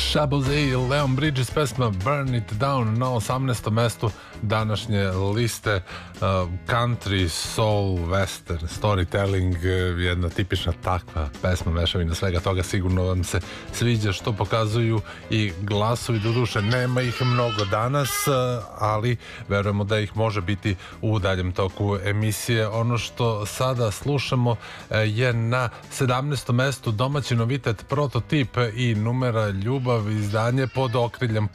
Shaboozey i Leon Bridges, pesma Burn It Down na 18. mestu današnje liste. Country, soul, western, storytelling, jedna tipična takva pesma, mešavina svega toga. Sigurno vam se sviđa, što pokazuju i glasovi. Doduše nema ih mnogo danas, ali verujemo da ih može biti u daljem toku emisije. Ono što sada slušamo je na 17. mestu domaći novitet Prototip i Numera Ljubav, izdanje Pod okriljem